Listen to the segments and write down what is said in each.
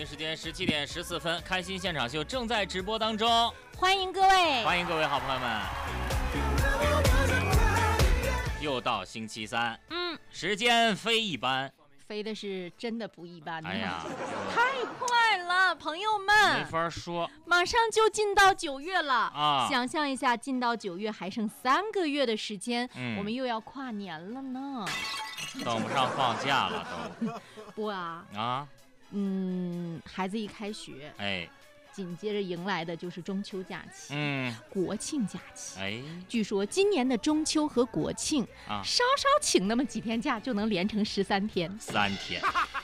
京时间17:14，开心现场秀正在直播当中， 欢迎各位， 欢迎各位好朋友们。又到星期三，时间飞一般， 飞的是真的不一般。 哎呀， 太快了，朋友们， 没法说， 马上就进到9月了啊！ 想象一下，进到9月还剩3个月的时间，我们又要跨年了呢， 等不上放假了都。 不啊，孩子一开学，紧接着迎来的就是中秋假期，国庆假期。据说今年的中秋和国庆，稍稍请那么几天假就能连成13天，3天，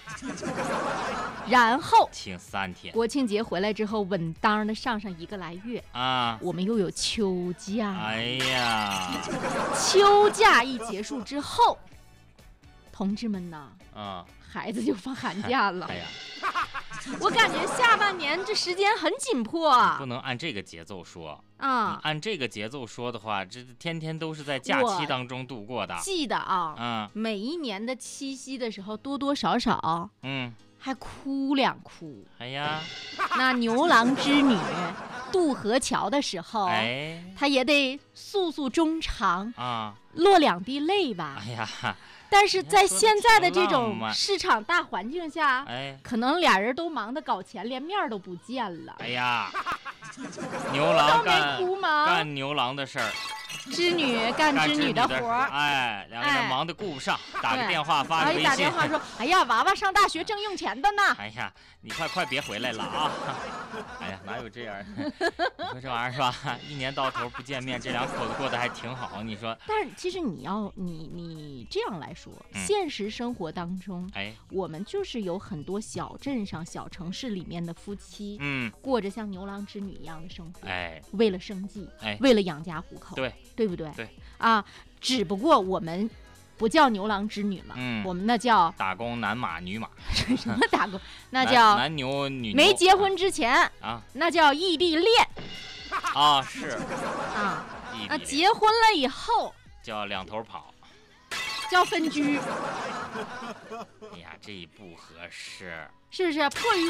然后请3天。 国庆节回来之后，稳当的上1个来月啊，我们又有秋假。 哎呀， 秋假一结束之后，同志们呢，孩子就放寒假了。 哎呀。 我感觉下半年这时间很紧迫， 不能按这个节奏说啊！按这个节奏说的话，这天天都是在假期当中度过的。 记得啊，每一年的七夕的时候，多多少少，还哭2哭。 哎呀， 那牛郎织女渡河桥的时候，他也得诉诉衷肠啊，落2滴泪吧。 哎呀。 但是在现在的这种市场大环境下，可能俩人都忙得搞钱，连面都不见了。 哎呀，牛郎干牛郎的事儿， 织女干织女的活儿， 两个人忙得顾不上，打个电话发个微信， 打电话说，哎呀，娃娃上大学正用钱的呢。 哎呀，你快别回来了啊！哎呀，哪有这样的？你说这玩意儿是吧？一年到头不见面，这2口子过得还挺好，你说？ 但是其实你这样来说，现实生活当中，我们就是有很多小镇上、小城市里面的夫妻，过着像牛郎织女一样的生活，为了生计，为了养家糊口，对不对？ 对啊，只不过我们不叫牛郎织女了，我们那叫打工男马女马。 什么打工？那叫男牛女牛。 没结婚之前那叫异地恋。 是那结婚了以后叫2头跑， 叫分居。 哎呀，这不合适， 是不是？迫于